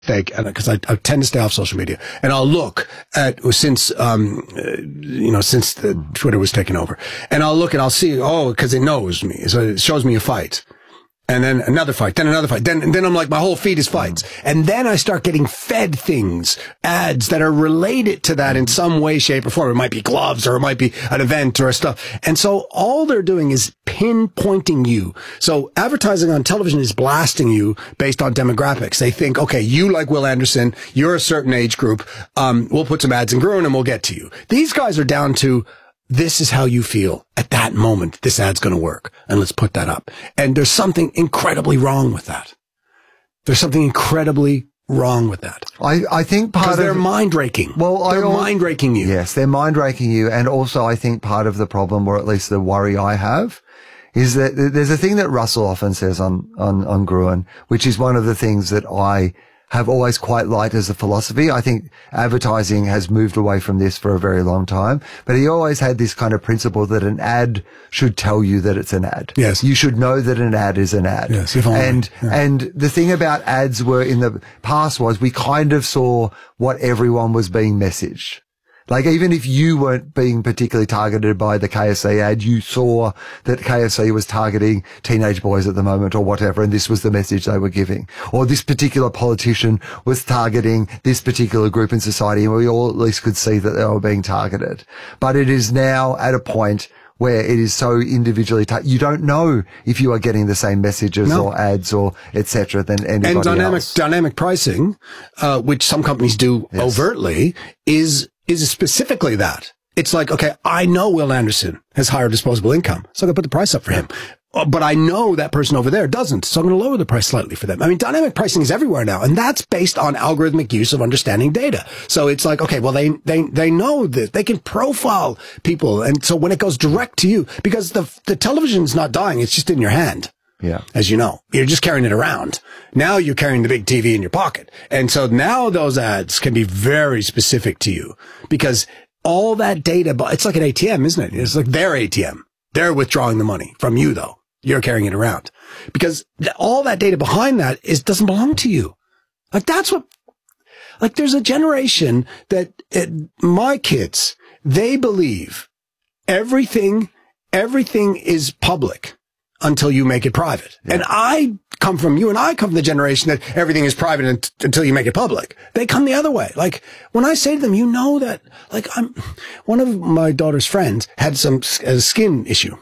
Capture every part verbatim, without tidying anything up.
Fake, because I, I tend to stay off social media, and I'll look at since um uh, you know since the Twitter was taken over, and I'll look and I'll see oh because it knows me, so it shows me a fight, and then another fight, then another fight, then and then I'm like my whole feed is fights, and then I start getting fed things, ads that are related to that in some way, shape, or form. It might be gloves, or it might be an event or stuff, and so all they're doing is pinpointing you. So advertising on television is blasting you based on demographics. They think, okay, you like Will Anderson, you're a certain age group, um, we'll put some ads in Gruen and we'll get to you. These guys are down to, this is how you feel at that moment. This ad's going to work, and let's put that up. And there's something incredibly wrong with that. There's something incredibly wrong with that. I, I think part of... Because they're mind-raking. Well, they're I, mind-raking you. Yes, they're mind-raking you. And also I think part of the problem, or at least the worry I have, is that there's a thing that Russell often says on, on, on Gruen, which is one of the things that I have always quite liked as a philosophy. I think advertising has moved away from this for a very long time, but he always had this kind of principle that an ad should tell you that it's an ad. Yes. You should know that an ad is an ad. Yes, if only. And, yeah. and the thing about ads were in the past was we kind of saw what everyone was being messaged. Like, even if you weren't being particularly targeted by the K F C ad, you saw that K F C was targeting teenage boys at the moment or whatever, and this was the message they were giving. Or this particular politician was targeting this particular group in society, and we all at least could see that they were being targeted. But it is now at a point where it is so individually ta- you don't know if you are getting the same messages no. or ads or et cetera than anybody and dynamic, else. Dynamic pricing, uh, which some companies do yes. overtly, is is specifically that. It's like, okay, I know Will Anderson has higher disposable income, so I'm going to put the price up for him. But I know that person over there doesn't, so I'm going to lower the price slightly for them. I mean, dynamic pricing is everywhere now, and that's based on algorithmic use of understanding data. So it's like, okay, well, they, they, they know this. They can profile people. And so when it goes direct to you, because the, the television's not dying, it's just in your hand. Yeah. As you know, you're just carrying it around. Now you're carrying the big T V in your pocket. And so now those ads can be very specific to you because all that data, it's like an A T M, isn't it? It's like their A T M. They're withdrawing the money from you though. You're carrying it around because th- all that data behind that is doesn't belong to you. Like that's what, like there's a generation that it, my kids, they believe everything, everything is public until you make it private. Yeah. And I come from, you and I come from the generation that everything is private un- until you make it public. They come the other way. Like when I say to them, you know that, like I'm, one of my daughter's friends had some a skin issue.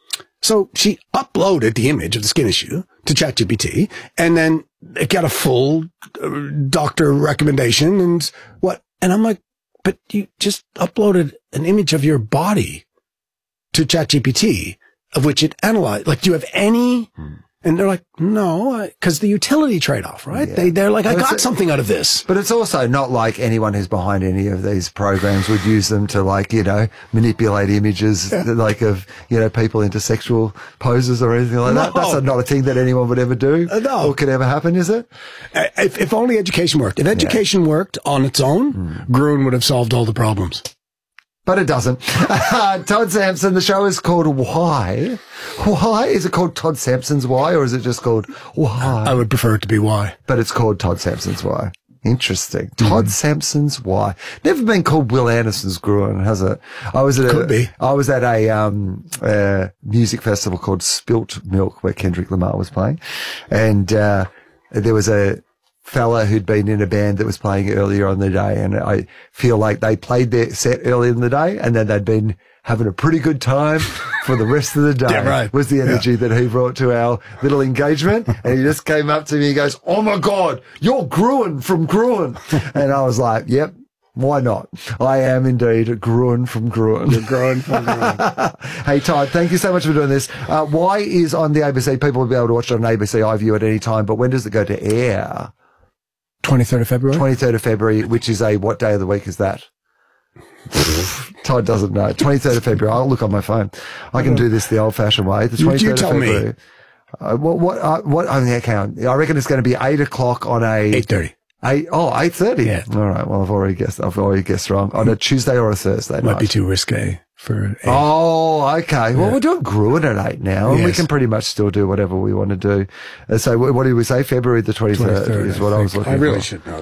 So she uploaded the image of the skin issue to ChatGPT and then it got a full uh, doctor recommendation and what, and I'm like, but you just uploaded an image of your body to ChatGPT of which it analyzed. Like, do you have any? Hmm. And they're like, no, because the utility trade-off, right? Yeah. They, they're like, I got something out of this. But it's also not like anyone who's behind any of these programs would use them to, like, you know, manipulate images, yeah. like of, you know, people into sexual poses or anything like no. that. That's not a thing that anyone would ever do uh, no. or could ever happen, is it? If, if only education worked. If education yeah. worked on its own, hmm. Gruen would have solved all the problems. But it doesn't. Todd Sampson, the show is called Why? Why? Is it called Todd Sampson's Why, or is it just called Why? I would prefer it to be Why. But it's called Todd Sampson's Why. Interesting. Mm-hmm. Todd Sampson's Why. Never been called Will Anderson's Gruen, has it? I was at Could a, be. I was at a, um, uh, music festival called Spilt Milk where Kendrick Lamar was playing. And, uh, there was a, fella who'd been in a band that was playing earlier on the day, and I feel like they played their set earlier in the day and then they'd been having a pretty good time for the rest of the day. Yeah, right. Was the energy yeah. that he brought to our little engagement. And he just came up to me and goes, oh my God, you're Gruen from Gruen. And I was like, yep. Why not? I am indeed a Gruen from Gruen. You're Gruen from Gruen. Hey, Todd, thank you so much for doing this. Uh, Why is on the A B C? People will be able to watch it on A B C iView at any time, but when does it go to air? twenty-third of February? twenty-third of February, which is a, what day of the week is that? Todd doesn't know. twenty-third of February. I'll look on my phone. I can do this the old-fashioned way. The twenty-third you tell of February. me. Uh, what, what, uh, what, on the account? I reckon it's going to be eight o'clock on a... eight thirty. Eight, oh, eight thirty. Yeah. All right. Well, I've already guessed. I've already guessed wrong. On a Tuesday or a Thursday night. Might be too risque for eight. Oh, okay. Well, we're doing Gruen at eight now, and we Yes. can pretty much still do whatever we want to do. Uh, So, what did we say? February the twenty-third, twenty-third, is what I, I was think. looking I really for. should know